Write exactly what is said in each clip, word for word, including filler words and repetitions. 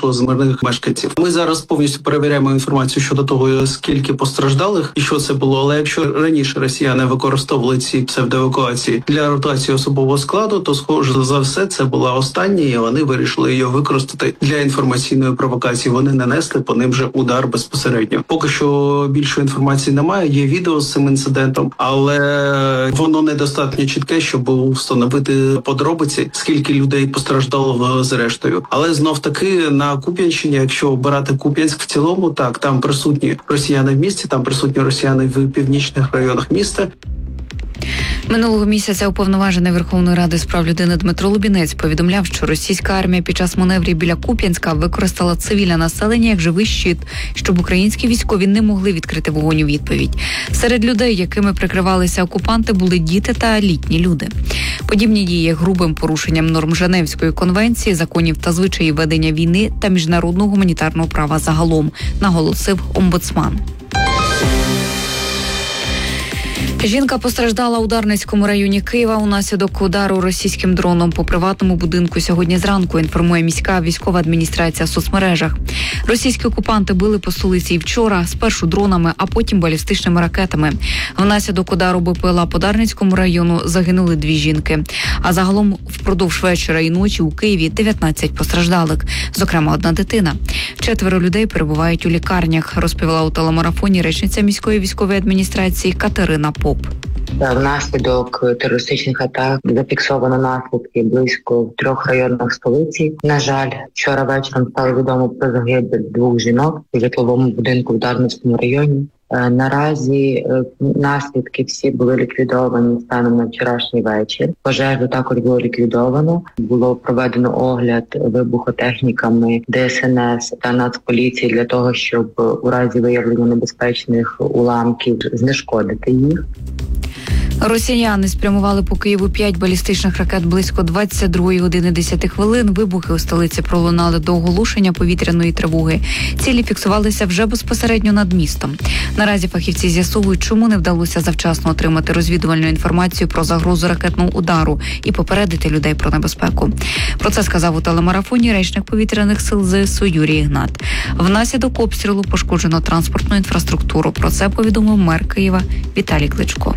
вийшло з мирних мешканців. Ми зараз повністю перевіряємо інформацію щодо того, скільки постраждалих і що це було. Але якщо раніше росіяни використовували ці псевдоевакуації для ротації особового складу, то схоже за все це була остання, і вони вирішили її використати для інформаційної провокації. Вони нанесли по ним вже удар безпосередньо. Поки що більшої інформації немає. Є відео з цим інцидентом, але воно недостатньо чітке, щоб встановити подробиці, скільки людей постраждало зрештою. Але знов таки на Куп'янщині, якщо обирати Куп'янськ в цілому, так, там присутні росіяни в місті, там присутні росіяни в північних районах міста. Минулого місяця уповноважений Верховної Ради з прав людини Дмитро Лубінець повідомляв, що російська армія під час маневрів біля Куп'янська використала цивільне населення як живий щит, щоб українські військові не могли відкрити вогонь у відповідь. Серед людей, якими прикривалися окупанти, були діти та літні люди. Подібні дії є грубим порушенням норм Женевської конвенції, законів та звичаїв ведення війни та міжнародного гуманітарного права загалом, наголосив омбудсман. Жінка постраждала у Дарницькому районі Києва унаслідок удару російським дроном по приватному будинку сьогодні зранку, інформує міська військова адміністрація в соцмережах. Російські окупанти били по столиці і вчора, спершу дронами, а потім балістичними ракетами. Внаслідок удару БПЛА по Дарницькому району загинули дві жінки. А загалом впродовж вечора і ночі у Києві дев'ятнадцять постраждалих, зокрема одна дитина. Четверо людей перебувають у лікарнях, розповіла у телемарафоні речниця міської військової адміністрації Катерина Поп. Внаслідок терористичних атак зафіксовано наслідки близько в трьох районах столиці. На жаль, вчора вечором стало відомо про загибель двох жінок у житловому будинку в Дарницькому районі. Наразі наслідки всі були ліквідовані станом на вчорашній вечір. Пожежу також було ліквідовано. Було проведено огляд вибухотехніками Де Ес Ен Ес та Нацполіції для того, щоб у разі виявлення небезпечних уламків знешкодити їх. Росіяни спрямували по Києву п'ять балістичних ракет близько двадцять другої години десять хвилин. Вибухи у столиці пролунали до оголошення повітряної тривоги. Цілі фіксувалися вже безпосередньо над містом. Наразі фахівці з'ясовують, чому не вдалося завчасно отримати розвідувальну інформацію про загрозу ракетного удару і попередити людей про небезпеку. Про це сказав у телемарафоні речник повітряних сил Зе Ес У Юрій Ігнат. Внаслідок обстрілу пошкоджено транспортну інфраструктуру. Про це повідомив мер Києва Віталій Кличко.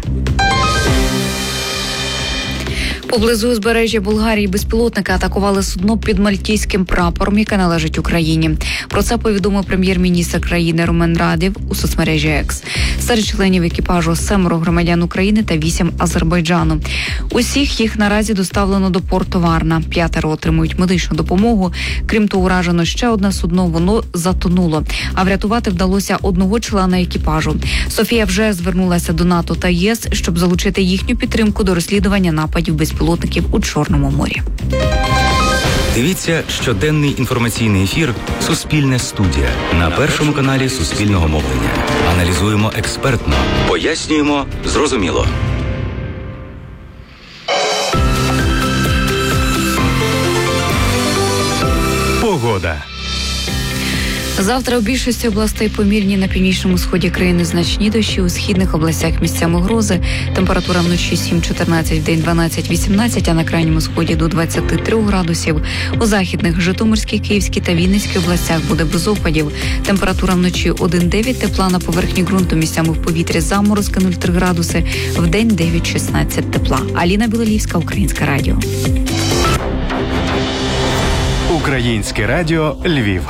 Поблизу узбережжя Болгарії безпілотники атакували судно під мальтійським прапором, яке належить Україні. Про це повідомив прем'єр-міністр країни Румен Радєв у соцмережі Екс. Серед членів екіпажу семеро громадян України та вісім Азербайджану. Усіх їх наразі доставлено до порту Варна. П'ятеро отримують медичну допомогу. Крім того, уражено ще одне судно, воно затонуло. А врятувати вдалося одного члена екіпажу. Софія вже звернулася до НАТО та ЄС, щоб залучити їхню підтримку до розслідування нападів безпілотників у Чорному морі. Дивіться щоденний інформаційний ефір «Суспільне студія» на Першому каналі Суспільного мовлення. Аналізуємо експертно, пояснюємо зрозуміло. Погода. Завтра у більшості областей помірні, на північному сході країни значні дощі, у східних областях місцями грози. Температура вночі сім-чотирнадцять, вдень дванадцять-вісімнадцять, а на крайньому сході до двадцять три градусів. У західних Житомирській, Київській та Вінницькій областях буде без опадів. Температура вночі один-дев'ять, тепла на поверхні ґрунту, місцями в повітрі заморозки нуль цілих три градуси, вдень дев'ять-шістнадцять тепла. Аліна Білолівська, Українське радіо. Українське радіо Львів.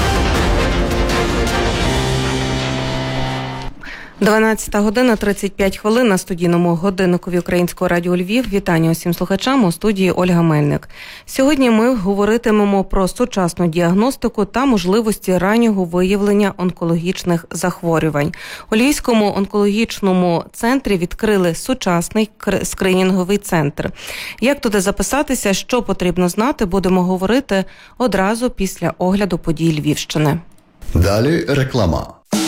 дванадцята година тридцять п'ять хвилин на студійному годинникові Українського радіо Львів. Вітання усім слухачам, у студії Ольга Мельник. Сьогодні ми говоритимемо про сучасну діагностику та можливості раннього виявлення онкологічних захворювань. У Львівському онкологічному центрі відкрили сучасний скринінговий центр. Як туди записатися, що потрібно знати, будемо говорити одразу після огляду подій Львівщини. Далі реклама.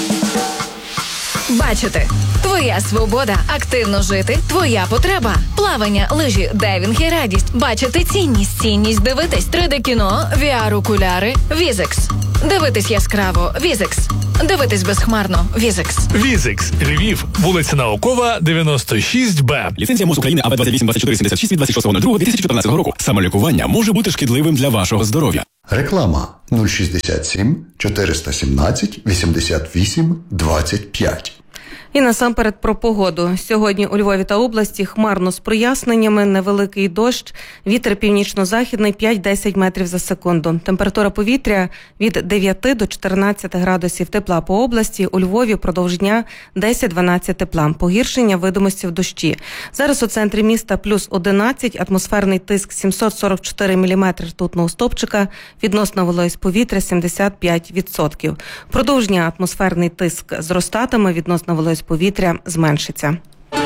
Бачити. Твоя свобода. Активно жити. Твоя потреба. Плавання, лижі, дайвінг і радість. Бачити цінність. Цінність дивитись. три де кіно, ві ар-окуляри, Візекс. Дивитись яскраво. Візекс. Дивитись безхмарно. Візекс. Візекс. Львів. Вулиця Наукова, дев'яносто шість Б. Ліцензія МОЗ України А В двадцять вісім двадцять чотири сімдесят шість від двадцять шостого лютого дві тисячі чотирнадцятого року. Самолікування може бути шкідливим для вашого здоров'я. Реклама нуль шістдесят сім чотириста сімнадцять вісімдесят вісім двадцять п'ять. І насамперед про погоду. Сьогодні у Львові та області хмарно з проясненнями, невеликий дощ, вітер північно-західний п'ять-десять метрів за секунду. Температура повітря від дев'яти до чотирнадцяти градусів тепла по області. У Львові впродовж дня десять-дванадцять тепла. Погіршення видимості в дощі. Зараз у центрі міста плюс одинадцять, атмосферний тиск сімсот сорок чотири міліметри ртутного стовпчика, відносна вологість повітря сімдесят п'ять відсотків. Впродовж дня атмосферний тиск зростатиме, відносна вологість повітря зменшиться.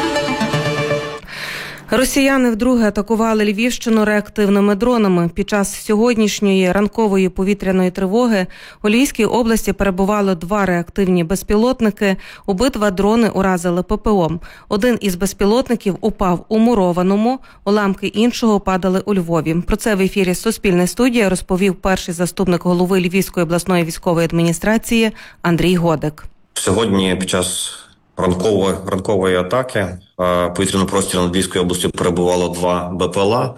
Росіяни вдруге атакували Львівщину реактивними дронами. Під час сьогоднішньої ранкової повітряної тривоги у Львівській області перебували два реактивні безпілотники. Обидва дрони уразили ППО. Один із безпілотників упав у Мурованому, уламки іншого падали у Львові. Про це в ефірі «Суспільне студія» розповів перший заступник голови Львівської обласної військової адміністрації Андрій Годик. Сьогодні під час ранкової, ранкової атаки повітряний простір над Львівською областю перебувало два БПЛА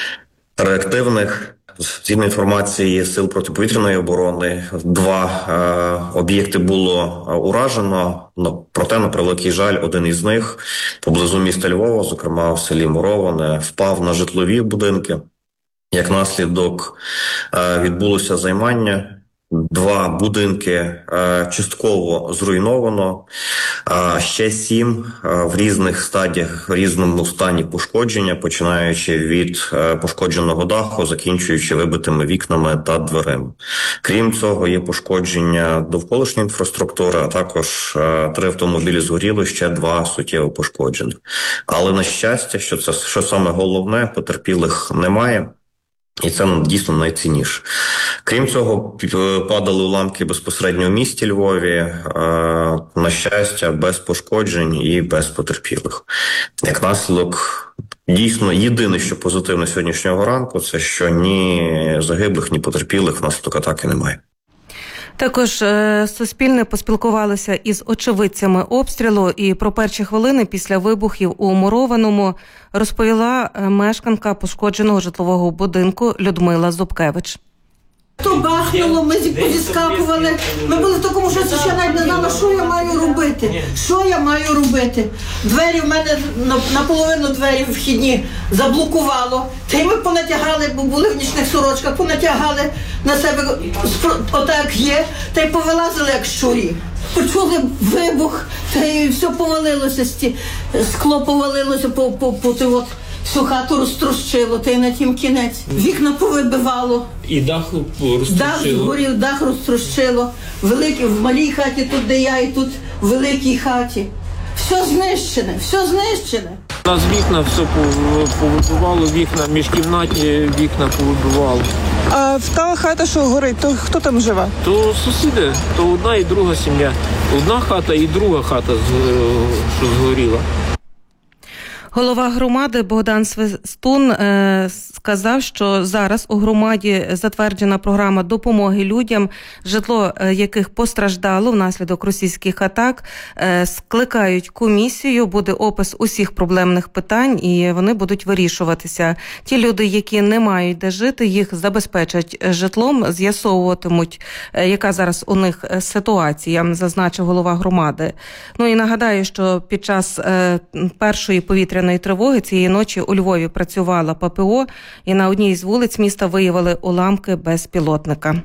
реактивних. Згідно інформації Сил протиповітряної оборони, два е, об'єкти було уражено, но, проте, на превеликий жаль, один із них поблизу міста Львова, зокрема в селі Муроване, впав на житлові будинки. Як наслідок е, відбулося займання. Два будинки е, частково зруйновано, а ще сім е, в різних стадіях, в різному стані пошкодження, починаючи від е, пошкодженого даху, закінчуючи вибитими вікнами та дверима. Крім цього, є пошкодження довколишньої інфраструктури, а також е, три автомобілі згоріли, ще два суттєво пошкоджених. Але, на щастя, що це що саме головне, потерпілих немає. І це дійсно найцінніше. Крім цього, падали уламки безпосередньо в місті Львові, на щастя, без пошкоджень і без потерпілих. Як наслідок, дійсно, єдине, що позитивне сьогоднішнього ранку, це що ні загиблих, ні потерпілих внаслідок атаки немає. Також е, Суспільне поспілкувалося із очевидцями обстрілу, і про перші хвилини після вибухів у Мурованому розповіла мешканка пошкодженого житлового будинку Людмила Зубкевич. То бахнуло, ми позіскакували, ми були в такому шоці, що я навіть не знала, що я маю робити, що я маю робити. Двері в мене, наполовину двері вхідні заблокувало, та й ми понатягали, бо були в нічних сорочках, понатягали на себе, отак є, та й повилазили, як щурі. Почули вибух, та й все повалилося, скло повалилося по, по, по, по от, всю хату розтрощило, та й на тім кінець. Вікна повибивало. І дах розтрощило? Дах згорів, дах розтрощило. Великий, в малій хаті, тут де я, і тут в великій хаті. Все знищене, все знищене. У нас вікна все повибивало, вікна, міжкімнатні вікна повибивало. А та хата, що горить, то хто там живе? То сусіди, то одна і друга сім'я. Одна хата і друга хата, що згоріла. Голова громади Богдан Свистун е, сказав, що зараз у громаді затверджена програма допомоги людям, житло е, яких постраждало внаслідок російських атак. Е, скликають комісію, буде опис усіх проблемних питань і вони будуть вирішуватися. Ті люди, які не мають де жити, їх забезпечать житлом, з'ясовуватимуть, е, яка зараз у них ситуація, зазначив голова громади. Ну і нагадаю, що під час е, першої повітряної тривоги цієї ночі у Львові працювала ППО, і на одній з вулиць міста виявили уламки безпілотника.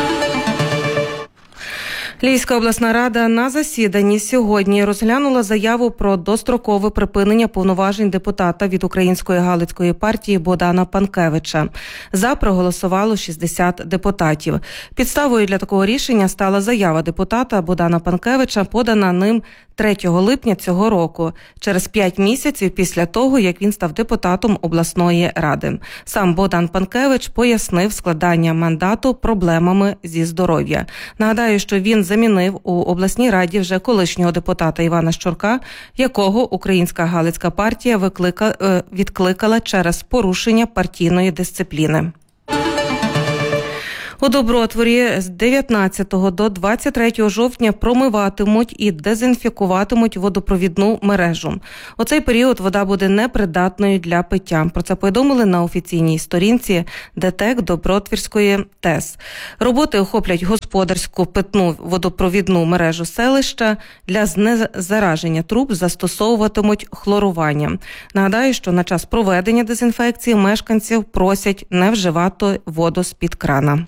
Львівська обласна рада на засіданні сьогодні розглянула заяву про дострокове припинення повноважень депутата від Української Галицької партії Богдана Панкевича. За проголосувало шістдесят депутатів. Підставою для такого рішення стала заява депутата Богдана Панкевича, подана ним третього липня цього року, через п'ять місяців після того, як він став депутатом обласної ради. Сам Богдан Панкевич пояснив складання мандату проблемами зі здоров'я. Нагадаю, що він замінив у обласній раді вже колишнього депутата Івана Щурка, якого Українська Галицька партія виклика, відкликала через порушення партійної дисципліни. У Добротворі з дев'ятнадцятого до двадцять третього жовтня промиватимуть і дезінфікуватимуть водопровідну мережу. У цей період вода буде непридатною для пиття. Про це повідомили на офіційній сторінці ДТЕК Добротвірської ТЕС. Роботи охоплять господарську питну водопровідну мережу селища. Для знезараження труб застосовуватимуть хлорування. Нагадаю, що на час проведення дезінфекції мешканців просять не вживати воду з-під крана.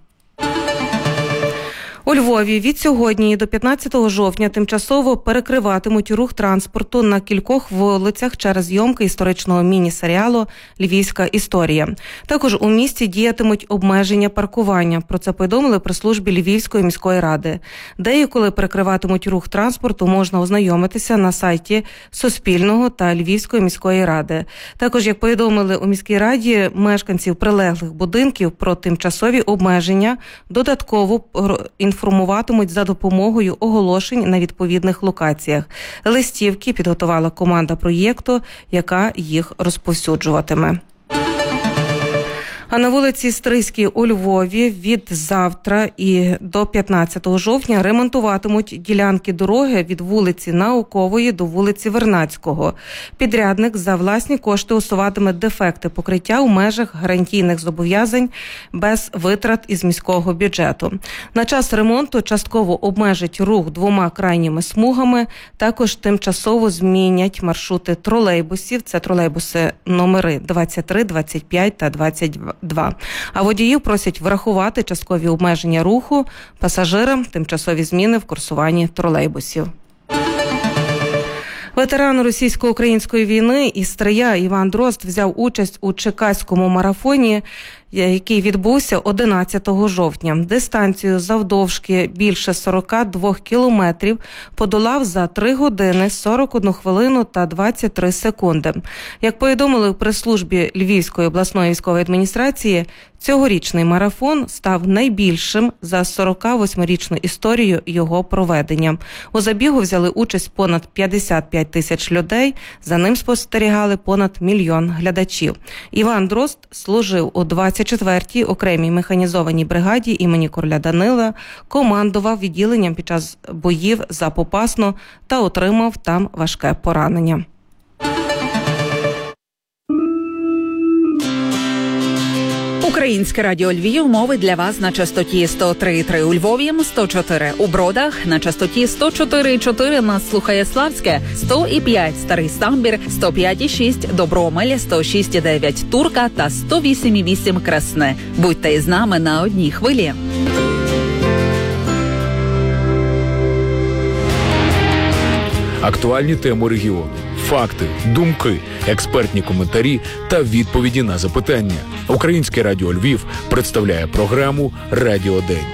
У Львові від сьогодні до п'ятнадцятого жовтня тимчасово перекриватимуть рух транспорту на кількох вулицях через зйомки історичного міні-серіалу «Львівська історія». Також у місті діятимуть обмеження паркування. Про це повідомили при службі Львівської міської ради. Де і коли перекриватимуть рух транспорту, можна ознайомитися на сайті Суспільного та Львівської міської ради. Також, як повідомили у міській раді, мешканців прилеглих будинків про тимчасові обмеження додатково інформують інформуватимуть за допомогою оголошень на відповідних локаціях. Листівки підготувала команда проєкту, яка їх розповсюджуватиме. А на вулиці Стрийській у Львові від завтра і до п'ятнадцятого жовтня ремонтуватимуть ділянки дороги від вулиці Наукової до вулиці Вернадського. Підрядник за власні кошти усуватиме дефекти покриття у межах гарантійних зобов'язань без витрат із міського бюджету. На час ремонту частково обмежить рух двома крайніми смугами, також тимчасово змінять маршрути тролейбусів. Це тролейбуси номери двадцять три, двадцять п'ять та двадцять два. А водіїв просять врахувати часткові обмеження руху пасажирам, тимчасові зміни в курсуванні тролейбусів. Ветеран російсько-української війни із Стрия Іван Дрозд взяв участь у Черкаському марафоні, який відбувся одинадцятого жовтня. Дистанцію завдовжки більше сорок два кілометрів подолав за три години, сорок одну хвилину та двадцять три секунди. Як повідомили в прес-службі Львівської обласної військової адміністрації, цьогорічний марафон став найбільшим за сорокавосьмирічну історію його проведення. У забігу взяли участь понад п'ятдесят п'ять тисяч людей, за ним спостерігали понад мільйон глядачів. Іван Дрозд служив у двадцять четвертій окремій механізованій бригаді імені короля Данила, командував відділенням під час боїв за Попасну та отримав там важке поранення. Українське радіо Львів мовить для вас на частоті сто три і три у Львові, сто чотири у Бродах, на частоті сто чотири і чотири нас слухає Славське, сто п'ять Старий Самбір, сто п'ять і шість Добромель, сто шість і дев'ять Турка та сто вісім і вісім Красне. Будьте із нами на одній хвилі. Актуальні теми регіону, факти, думки, експертні коментарі та відповіді на запитання. Українське радіо Львів представляє програму «Радіодень».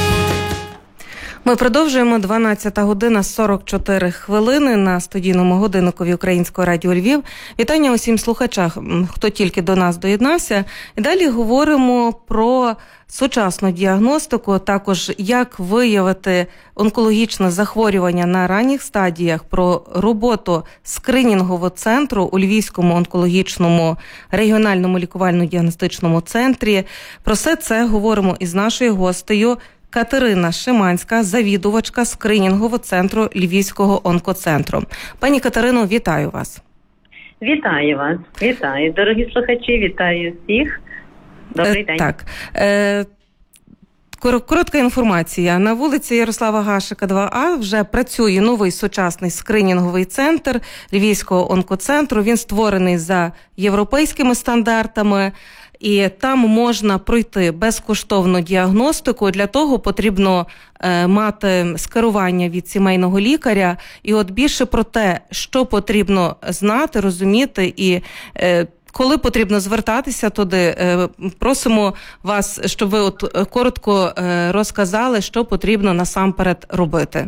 Ми продовжуємо. Дванадцята година сорок чотири хвилини на студійному годинникові Українського радіо Львів. Вітання усім слухачам, хто тільки до нас доєднався. І далі говоримо про сучасну діагностику, також як виявити онкологічне захворювання на ранніх стадіях, про роботу скринінгового центру у Львівському онкологічному регіональному лікувально-діагностичному центрі. Про все це говоримо із нашою гостею Катерина Шиманська, завідувачка скринінгового центру Львівського онкоцентру. Пані Катерино, вітаю вас. Вітаю вас. Вітаю, дорогі слухачі, вітаю всіх. Добрий день. Так. Е, коротка інформація. На вулиці Ярослава Гашика, два А вже працює новий сучасний скринінговий центр Львівського онкоцентру. Він створений за європейськими стандартами. І там можна пройти безкоштовну діагностику. Для того потрібно е, мати скерування від сімейного лікаря. І от більше про те, що потрібно знати, розуміти і е, коли потрібно звертатися туди, е, просимо вас, щоб ви от коротко е, розказали, що потрібно насамперед робити.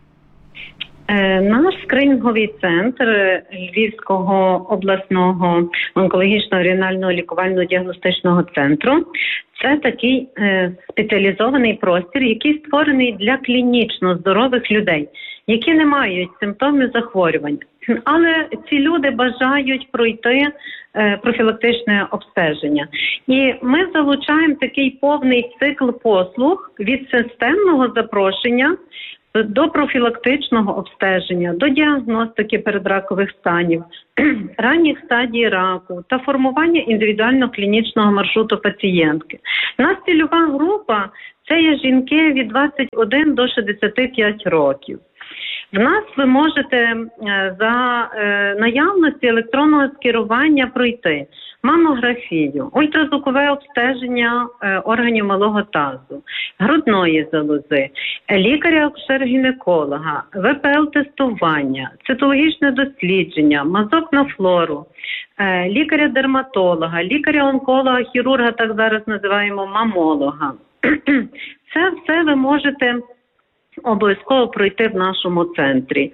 Наш скринінговий центр Львівського обласного онкологічного регіонального лікувально-діагностичного центру – це такий е, спеціалізований простір, який створений для клінічно здорових людей, які не мають симптомів захворювань. Але ці люди бажають пройти е, профілактичне обстеження. І ми залучаємо такий повний цикл послуг від системного запрошення до профілактичного обстеження, до діагностики передракових станів, ранніх стадій раку та формування індивідуального клінічного маршруту пацієнтки. У нас цільова група – це є жінки від двадцять один до шістдесят п'ять років. В нас ви можете за е, наявності електронного скерування пройти мамографію, ультразвукове обстеження е, органів малого тазу, грудної залози, лікаря-акушер-гінеколога, ве пе ел-тестування, цитологічне дослідження, мазок на флору, е, лікаря-дерматолога, лікаря-онколога, хірурга, так зараз називаємо мамолога. Це все ви можете обов'язково пройти в нашому центрі.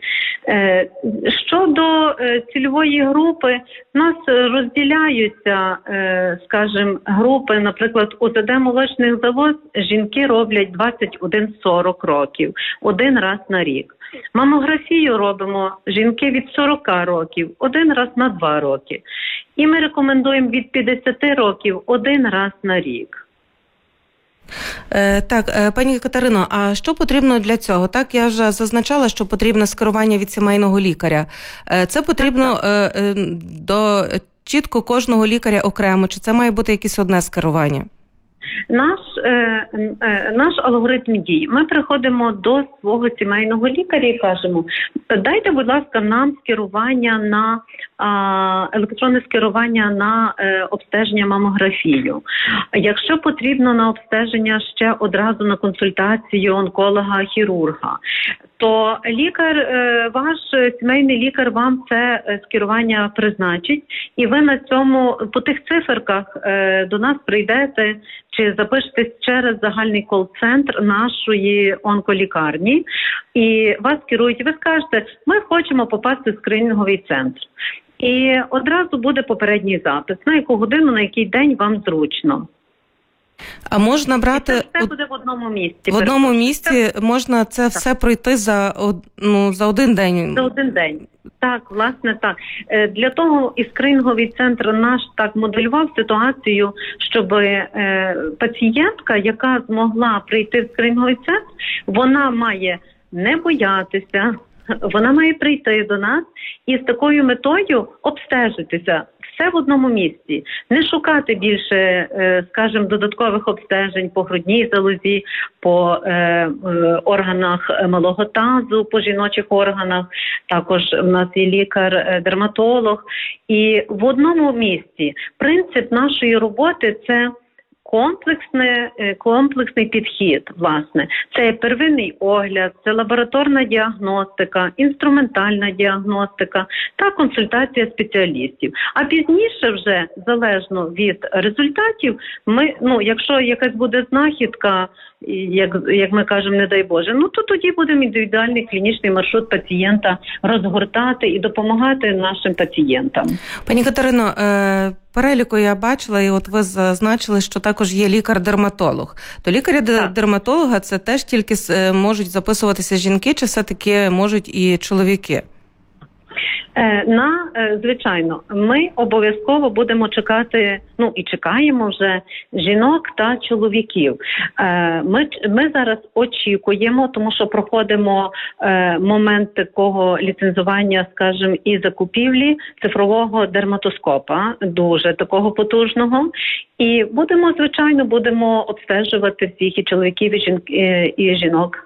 Щодо цільової групи, в нас розділяються, скажімо, групи, наприклад, у зе де молочних залоз жінки роблять двадцять один - сорок років, один раз на рік. Мамографію робимо жінки від сорок років, один раз на два роки. І ми рекомендуємо від п'ятдесят років, один раз на рік. Е, так, е, пані Катерино, а що потрібно для цього? Так, я вже зазначала, що потрібно скерування від сімейного лікаря. Е, це потрібно е, е, до чітко кожного лікаря окремо, чи це має бути якесь одне скерування? Наш, е, е, наш алгоритм дій. Ми приходимо до свого сімейного лікаря і кажемо, дайте, будь ласка, нам скерування на е, електронне скерування на е, обстеження мамографію. Якщо потрібно на обстеження ще одразу на консультацію онколога-хірурга, то лікар, е, ваш сімейний лікар вам це скерування призначить, і ви на цьому, по тих циферках е, до нас прийдете чи запишетесь через загальний кол-центр нашої онколікарні, і вас керують, і ви скажете, ми хочемо попасти в скринінговий центр. І одразу буде попередній запис, на яку годину, на який день вам зручно. А можна брати... І це все буде в одному місці. В одному місці можна це так. все пройти за, ну, за один день? За один день. Так, власне, так. Для того і скринінговий центр наш так моделював ситуацію, щоб е, пацієнтка, яка змогла прийти в скринінговий центр, вона має не боятися, вона має прийти до нас і з такою метою обстежитися. Все в одному місці. Не шукати більше, скажімо, додаткових обстежень по грудній залозі, по е, е, органах малого тазу, по жіночих органах. Також в нас є лікар-дерматолог. І в одному місці принцип нашої роботи – це комплексне, комплексний підхід, власне. Це первинний огляд, це лабораторна діагностика, інструментальна діагностика та консультація спеціалістів. А пізніше вже, залежно від результатів, ми, ну, якщо якась буде знахідка, як, як ми кажемо, не дай Боже, ну то тоді будемо індивідуальний клінічний маршрут пацієнта розгортати і допомагати нашим пацієнтам. Пані Катерино, е- переліку я бачила, і от ви зазначили, що також є лікар-дерматолог. То лікаря-дерматолога це теж тільки можуть записуватися жінки, чи все-таки можуть і чоловіки? На, звичайно, ми обов'язково будемо чекати, ну і чекаємо вже жінок та чоловіків. Ми, ми зараз очікуємо, тому що проходимо момент такого ліцензування, скажімо, і закупівлі цифрового дерматоскопа, дуже такого потужного. І будемо, звичайно, будемо обстежувати всіх і чоловіків, і, жін, і жінок.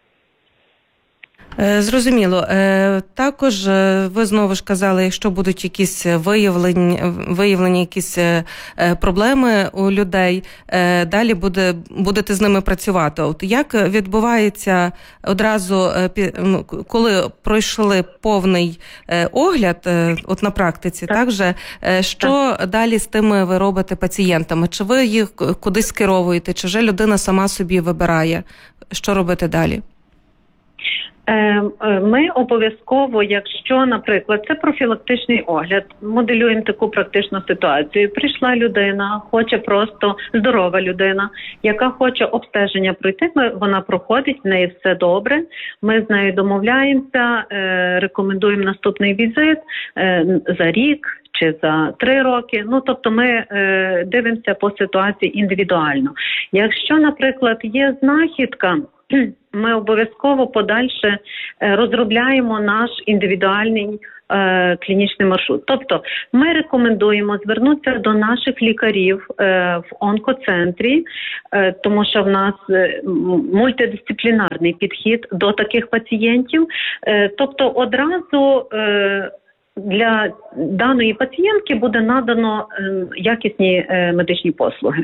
Зрозуміло. Також ви знову ж казали, якщо будуть якісь виявлені, виявлені якісь проблеми у людей, далі буде, будете з ними працювати. От як відбувається одразу, коли пройшли повний огляд, от на практиці, так, так же, що так. Далі з тими ви робите пацієнтами? Чи ви їх кудись скеровуєте, чи вже людина сама собі вибирає, що робити далі? Е, Ми обов'язково, якщо, наприклад, це профілактичний огляд, моделюємо таку практичну ситуацію. Прийшла людина, хоче просто здорова людина, яка хоче обстеження пройти, ми, вона проходить, в неї все добре, ми з нею домовляємося, е, рекомендуємо наступний візит е, за рік чи за три роки. Ну, тобто ми е, дивимося по ситуації індивідуально. Якщо, наприклад, є знахідка, ми обов'язково подальше розробляємо наш індивідуальний е, клінічний маршрут. Тобто ми рекомендуємо звернутися до наших лікарів е, в онкоцентрі, е, тому що в нас е, мультидисциплінарний підхід до таких пацієнтів. Е, тобто одразу е, для даної пацієнтки буде надано е, якісні е, медичні послуги.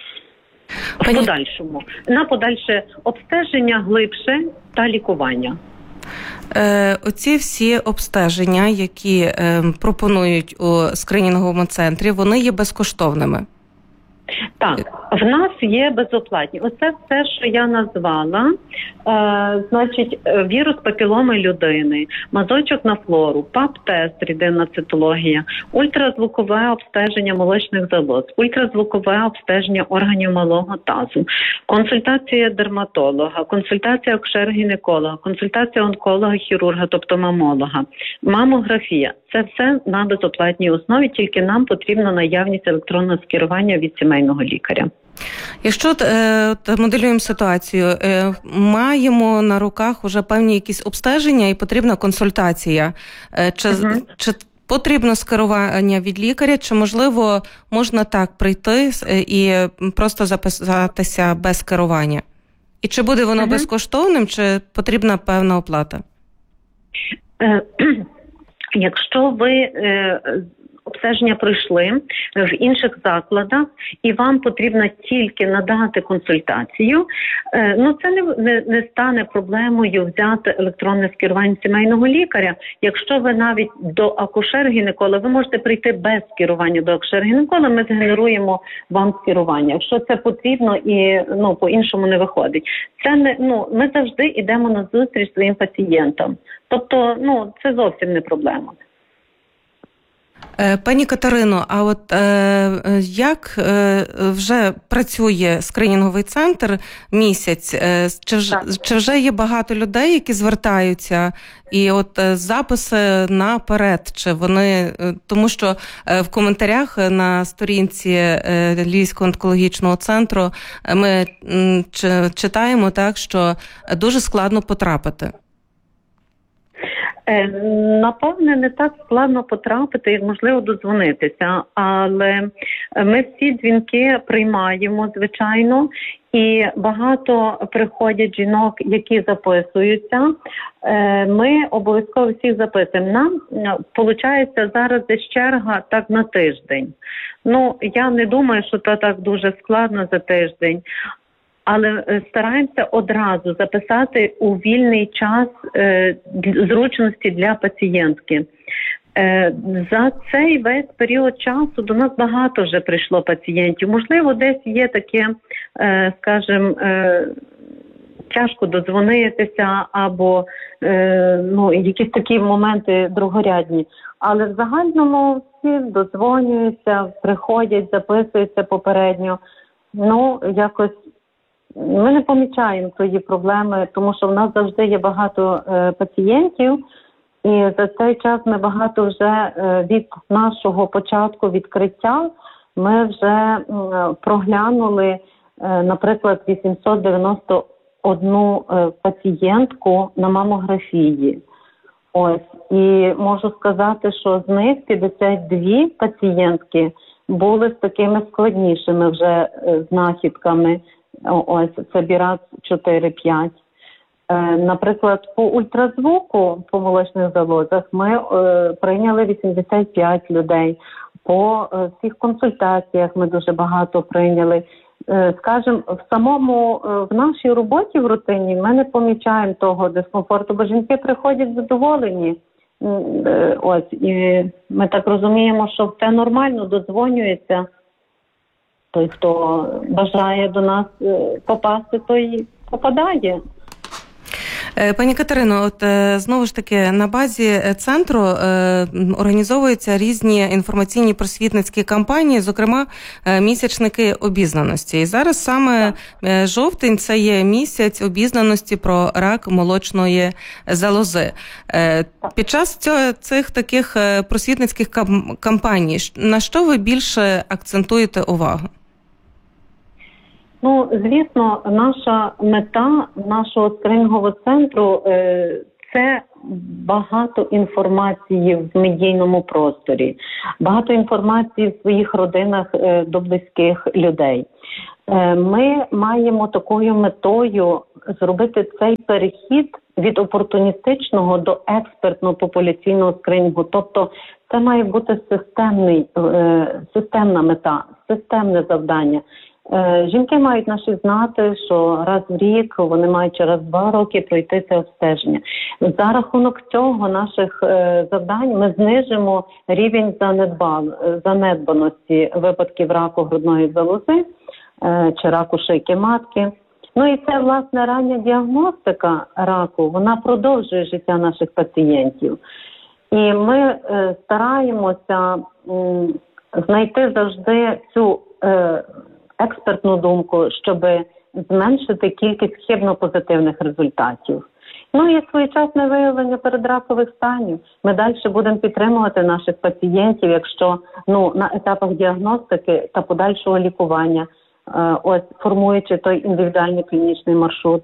В подальшому. На подальше обстеження глибше та лікування. Е, оці всі обстеження, які е, пропонують у скринінговому центрі, вони є безкоштовними? Так, в нас є безоплатні. Оце все, що я назвала, е, значить, вірус папіломи людини, мазочок на флору, пап-тест, рідинна цитологія, ультразвукове обстеження молочних залоз, ультразвукове обстеження органів малого тазу, консультація дерматолога, консультація акушера-гінеколога, консультація онколога-хірурга, тобто мамолога, мамографія. Це все на безоплатній основі, тільки нам потрібна наявність електронного скерування від сімейного лікаря. Якщо е, моделюємо ситуацію, е, маємо на руках уже певні якісь обстеження і потрібна консультація. Е, чи, угу. чи потрібно скерування від лікаря, чи, можливо, можна так прийти і просто записатися без скерування? І чи буде воно угу. безкоштовним, чи потрібна певна оплата? Е, Якщо ви е, обстеження пройшли в інших закладах і вам потрібно тільки надати консультацію, е, ну це не, не, не стане проблемою взяти електронне скерування сімейного лікаря. Якщо ви навіть до акушер-гінеколога, ви можете прийти без скерування до акушер-гінеколога, ми згенеруємо вам скерування. Якщо це потрібно і ну по-іншому не виходить. Це не ну ми завжди йдемо на зустріч своїм пацієнтам. Тобто, ну, це зовсім не проблема. Пані Катерино, а от е, як е, вже працює скринінговий центр місяць? Е, чи, чи вже є багато людей, які звертаються? І от е, записи наперед, чи вони... Тому що е, в коментарях на сторінці е, Львівського онкологічного центру ми м, ч, читаємо так, що дуже складно потрапити. Напевне, не так складно потрапити, як можливо дозвонитися, але ми всі дзвінки приймаємо, звичайно, і багато приходять жінок, які записуються. Ми обов'язково всіх записуємо. Нам, виходить, зараз десь черга так на тиждень. Ну, я не думаю, що це так дуже складно за тиждень. Але стараємося одразу записати у вільний час е, зручності для пацієнтки. Е, за цей весь період часу до нас багато вже прийшло пацієнтів. Можливо, десь є таке, е, скажімо, е, тяжко додзвонитися або е, ну, якісь такі моменти другорядні. Але в загальному всі додзвонюються, приходять, записуються попередньо. Ну, якось ми не помічаємо свої проблеми, тому що в нас завжди є багато е, пацієнтів, і за цей час ми багато вже е, від нашого початку відкриття ми вже е, проглянули, е, наприклад, вісімсот дев'яносто одну е, пацієнтку на мамографії. Ось, і можу сказати, що з них п'ятдесят дві пацієнтки були з такими складнішими вже е, знахідками. Ось, це Біраз чотири п'ять. Е, наприклад, по ультразвуку по молочних залозах ми е, прийняли вісімдесят п'ять людей. По е, всіх консультаціях ми дуже багато прийняли. Е, скажімо, в самому, е, в нашій роботі в рутині ми не помічаємо того дискомфорту, бо жінки приходять задоволені. Е, ось, і ми так розуміємо, що це нормально, додзвонюється. Той, хто бажає до нас попасти, той попадає. Пані Катерино, от знову ж таки на базі центру організовуються різні інформаційні просвітницькі кампанії, зокрема місячники обізнаності. І зараз саме жовтень – це є місяць обізнаності про рак молочної залози. Під час цього, цих таких просвітницьких кампаній, на що ви більше акцентуєте увагу? Ну, звісно, наша мета нашого скринінгового центру е, – це багато інформації в медійному просторі, багато інформації в своїх родинах е, до близьких людей. Е, ми маємо такою метою зробити цей перехід від опортуністичного до експертно-популяційного скринінгу. Тобто це має бути системний, е, системна мета, системне завдання. Жінки мають наші знати, що раз в рік вони мають через два роки пройти це обстеження. За рахунок цього наших завдань ми знижимо рівень занедбаності випадків раку грудної залози чи раку шийки матки. Ну і це, власне, рання діагностика раку, вона продовжує життя наших пацієнтів. І ми стараємося знайти завжди цю експертну думку, щоб зменшити кількість хибно-позитивних результатів. Ну і своєчасне виявлення передракових станів. Ми далі будемо підтримувати наших пацієнтів, якщо ну, на етапах діагностики та подальшого лікування, е, ось формуючи той індивідуальний клінічний маршрут.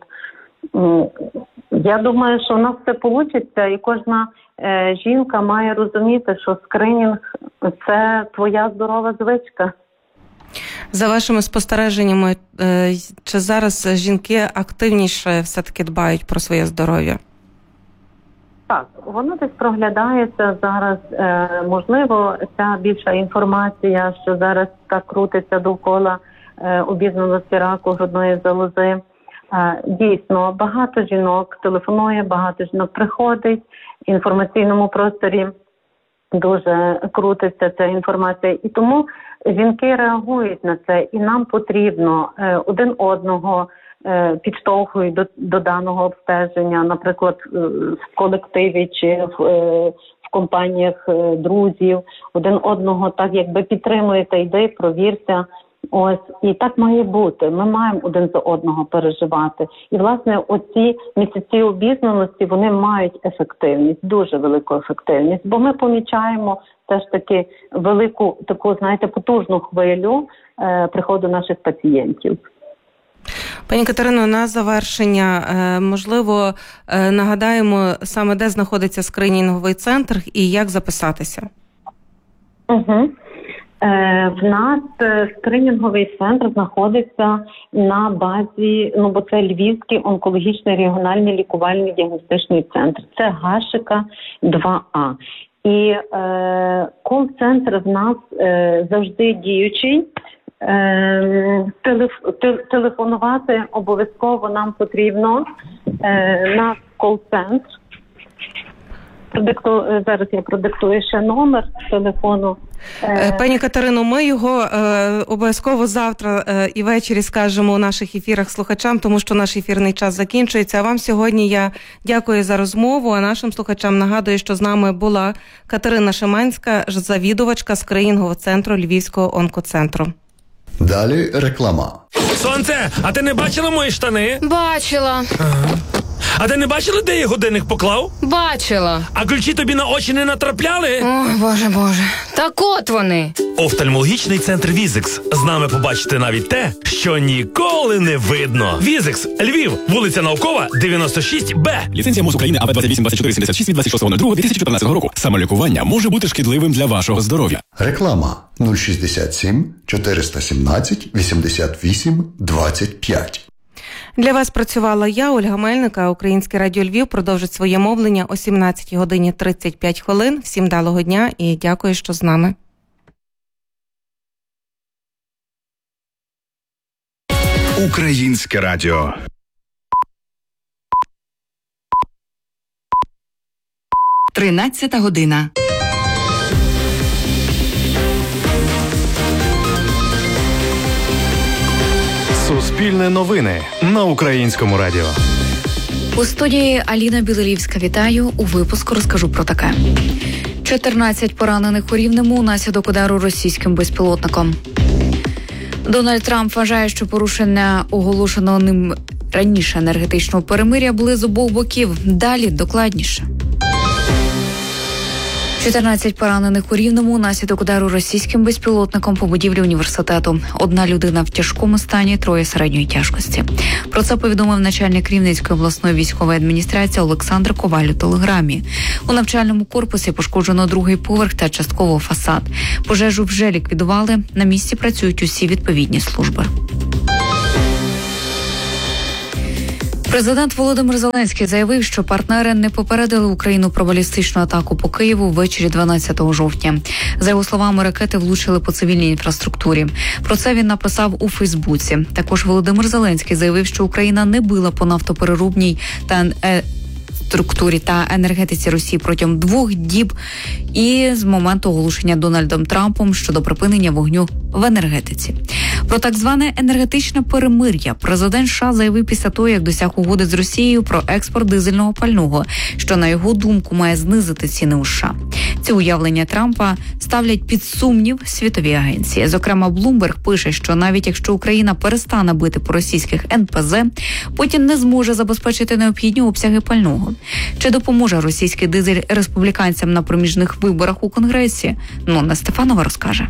Я думаю, що в нас все вийде, і кожна е, жінка має розуміти, що скринінг – це твоя здорова звичка. За вашими спостереженнями, чи зараз жінки активніше все-таки дбають про своє здоров'я? Так, воно десь проглядається зараз. Можливо, ця більша інформація, що зараз так крутиться довкола обізнаності раку грудної залози. Дійсно, багато жінок телефонує, багато жінок приходить в інформаційному просторі. Дуже крутиться ця інформація. І тому жінки реагують на це. І нам потрібно е, один одного е, підштовхують до, до даного обстеження, наприклад, е, в колективі чи в, е, в компаніях е, друзів. Один одного так якби підтримуєте, йди, провірся. Ось, і так має бути. Ми маємо один за одного переживати. І, власне, оці місяці обізнаності, вони мають ефективність, дуже велику ефективність. Бо ми помічаємо все ж таки велику, таку, знаєте, потужну хвилю е, приходу наших пацієнтів. Пані Катерино, на завершення, можливо, нагадаємо саме, де знаходиться скринінговий центр і як записатися? Угу. В нас скринінговий центр знаходиться на базі, ну бо це Львівський онкологічний регіональний лікувальний діагностичний центр. Це Гашика два А. І е, кол-центр в нас е, завжди діючий. Е, телеф, телефонувати обов'язково нам потрібно е, на кол-центр. Продикту, зараз я продиктую ще номер телефону. Пані Катерино, ми його е, обов'язково завтра е, і ввечері скажемо у наших ефірах слухачам, тому що наш ефірний час закінчується. А вам сьогодні я дякую за розмову, а нашим слухачам нагадую, що з нами була Катерина Шиманська, завідувачка скринінгового центру Львівського онкоцентру. Далі реклама. Сонце, а ти не бачила мої штани? Бачила. Ага. А ти не бачила, де я годинник поклав? Бачила. А ключі тобі на очі не натрапляли? Ой, боже, боже. Так от вони. Офтальмологічний центр Візекс. З нами побачите навіть те, що ніколи не видно. Візекс, Львів, вулиця Наукова, дев'яносто шість Б. Ліцензія МОЗ України А В двадцять вісім двадцять чотири сімдесят шість від двадцять шостого другого дві тисячі чотирнадцятого року. Самолікування може бути шкідливим для вашого здоров'я. Реклама нуль шістдесят сім чотириста сімнадцять вісімдесят вісім двадцять п'ять. Для вас працювала я, Ольга Мельника. Українське радіо Львів продовжить своє мовлення о сімнадцятій годині тридцять п'ять хвилин. Всім вдалого дня і дякую, що з нами. Українське радіо. тринадцята година. Суспільне новини на Українському радіо. У студії Аліна Білелівська. Вітаю. У випуску розкажу про таке. чотирнадцять поранених у Рівному унаслідок удару російським безпілотником. Дональд Трамп вважає, що порушення оголошеного ним раніше енергетичного перемир'я були з обох боків. Далі докладніше. чотирнадцять поранених у Рівному унаслідок удару російським безпілотником по будівлі університету. Одна людина в тяжкому стані, троє середньої тяжкості. Про це повідомив начальник Рівненської обласної військової адміністрації Олександр Коваль у телеграмі. У навчальному корпусі пошкоджено другий поверх та частково фасад. Пожежу вже ліквідували. На місці працюють усі відповідні служби. Президент Володимир Зеленський заявив, що партнери не попередили Україну про балістичну атаку по Києву ввечері дванадцятого жовтня. За його словами, ракети влучили по цивільній інфраструктурі. Про це він написав у Фейсбуці. Також Володимир Зеленський заявив, що Україна не била по нафтопереробній та е... структурі та енергетиці Росії протягом двох діб і з моменту оголошення Дональдом Трампом щодо припинення вогню в енергетиці. Про так зване енергетичне перемир'я президент США заявив після того, як досяг угоди з Росією про експорт дизельного пального, що, на його думку, має знизити ціни у США. Ці уявлення Трампа ставлять під сумнів світові агенції. Зокрема, Bloomberg пише, що навіть якщо Україна перестане бити по російських ен пе зе, Путін не зможе забезпечити необхідні обсяги пального. Чи допоможе російський дизель республіканцям на проміжних виборах у Конгресі? Нонна Стефанова розкаже.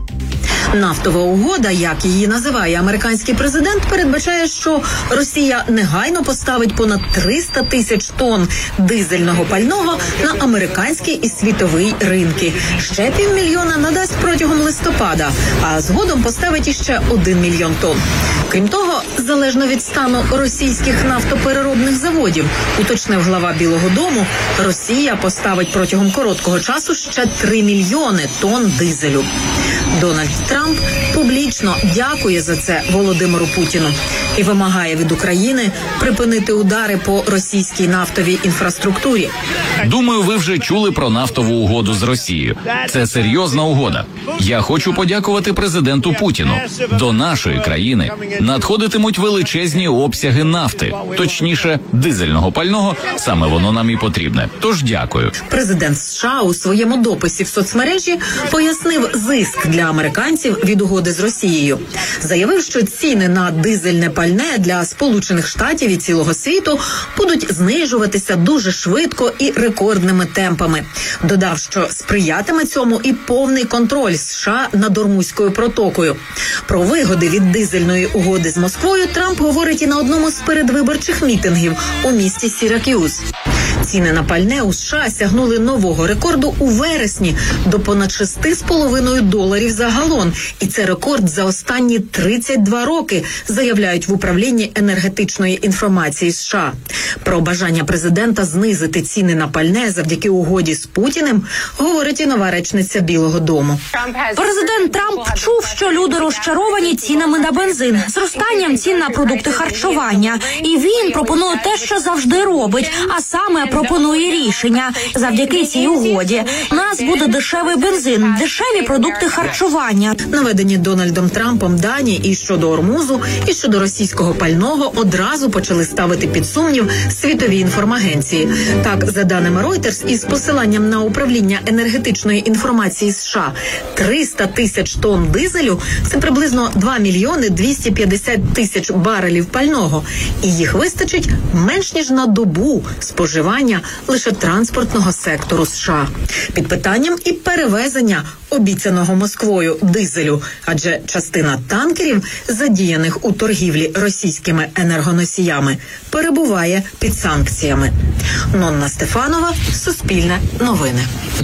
Нафтова угода, як її називає американський президент, передбачає, що Росія негайно поставить понад триста тисяч тонн дизельного пального на американський і світовий ринки. Ще півмільйона надасть протягом листопада, а згодом поставить іще один мільйон тонн. Крім того, залежно від стану російських нафтопереробних заводів, уточнив глава Білого дому, Росія поставить протягом короткого часу ще три мільйони тонн дизелю. Дональд Трамп публічно дякує за це Володимиру Путіну і вимагає від України припинити удари по російській нафтовій інфраструктурі. Думаю, ви вже чули про нафтову угоду з Росією. Це серйозна угода. Я хочу подякувати президенту Путіну. До нашої країни надходитимуть величезні обсяги нафти, точніше, дизельного пального, саме воно нам і потрібне. Тож дякую. Президент США у своєму дописі в соцмережі пояснив зиск для американців від угоди з Росією. Заявив, що ціни на дизельне пальне для Сполучених Штатів і цілого світу будуть знижуватися дуже швидко і рекордними темпами. Додав, що сприятиме цьому і повний контроль США над Ормузькою протокою. Про вигоди від дизельної угоди з Москвою Трамп говорить і на одному з передвиборчих мітингів у місті Сірак'юз. Ціни на пальне у США сягнули нового рекорду у вересні до понад шести з половиною доларів за галон. І це рекорд за останні тридцять два роки, заявляють в управлінні енергетичної інформації США. Про бажання президента знизити ціни на пальне завдяки угоді з Путіним говорить і нова речниця Білого дому. Президент Трамп чув, що люди розчаровані цінами на бензин, зростанням цін на продукти харчування. І він пропонує те, що завжди робить, а саме пропонує рішення. Завдяки цій угоді у нас буде дешевий бензин, дешеві продукти харчування. Наведені Дональдом Трампом дані і щодо Ормузу, і щодо російського пального одразу почали ставити під сумнів світові інформагенції. Так, за даними Reuters, із посиланням на управління енергетичної інформації США, триста тисяч тонн дизелю – це приблизно два мільйони двісті п'ятдесят тисяч барелів пального. І їх вистачить менш ніж на добу споживання лише транспортного сектору США. Під питанням і перевезення обіцяного Москвою дизелю, адже частина танкерів, задіяних у торгівлі російськими енергоносіями, перебуває під санкціями. Нонна Стефанова, Суспільне новини.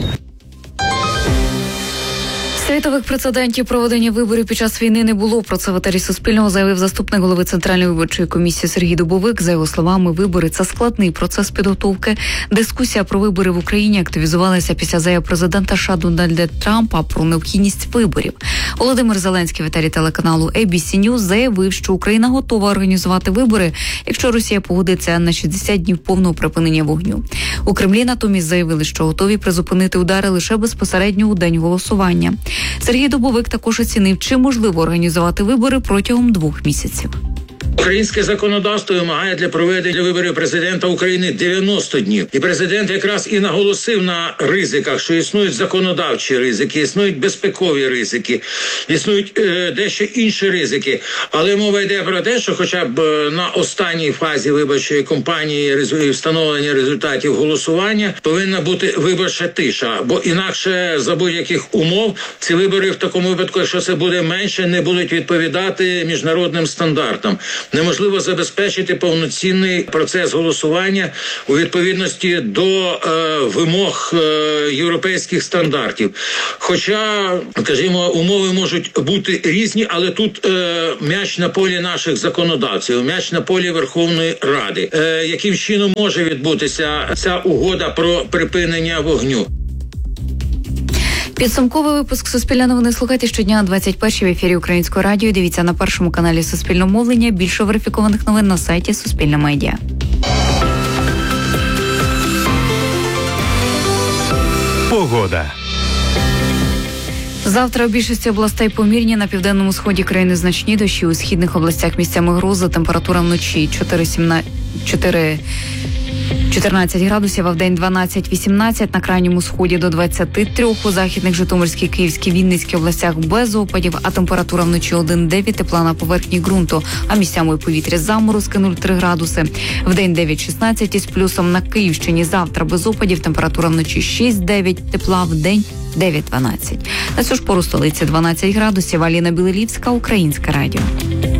Світових прецедентів проведення виборів під час війни не було. Про це в етері Суспільного заявив заступник голови Центральної виборчої комісії Сергій Дубовик. За його словами, вибори – це складний процес підготовки. Дискусія про вибори в Україні активізувалася після заяв президента США Дональда Трампа про необхідність виборів. Володимир Зеленський в етері телеканалу ей бі сі News заявив, що Україна готова організувати вибори, якщо Росія погодиться на шістдесят днів повного припинення вогню. У Кремлі натомість заявили, що готові призупинити удари лише безпосередньо у день голосування. Сергій Дубовик також оцінив, чи можливо організувати вибори протягом двох місяців. Українське законодавство вимагає для проведення виборів президента України дев'яносто днів. І президент якраз і наголосив на ризиках, що існують законодавчі ризики, існують безпекові ризики, існують е, дещо інші ризики. Але мова йде про те, що хоча б на останній фазі виборчої кампанії резу- встановлення результатів голосування повинна бути виборча тиша. Бо інакше за будь-яких умов ці вибори в такому випадку, якщо це буде менше, не будуть відповідати міжнародним стандартам. Неможливо забезпечити повноцінний процес голосування у відповідності до е, вимог е, європейських стандартів. Хоча, скажімо, умови можуть бути різні, але тут е, м'яч на полі наших законодавців, м'яч на полі Верховної Ради. Е, яким чином може відбутися ця угода про припинення вогню? Підсумковий випуск «Суспільне новини» слухайте щодня о двадцять першій в ефірі Українського радіо. Дивіться на першому каналі Суспільного мовлення. Більше верифікованих новин на сайті Суспільне медіа. Погода. Завтра у більшості областей помірні, на південному сході країни значні дощі, у східних областях місцями грози, температура вночі чотирнадцять градусів, а вдень дванадцять-вісімнадцять, на крайньому сході до двадцяти трьох, у західних Житомирській, Київській, Вінницькій областях без опадів, а температура вночі один-дев'ять, тепла на поверхні ґрунту, а місцями у повітрі заморозки нуль-три градуси. Вдень дев'ять-шістнадцять із плюсом на Київщині, завтра без опадів, температура вночі шість-дев'ять, тепла вдень дев'ять-дванадцять. На цю ж пору столиці дванадцять градусів, Аліна Білелівська, Українське радіо.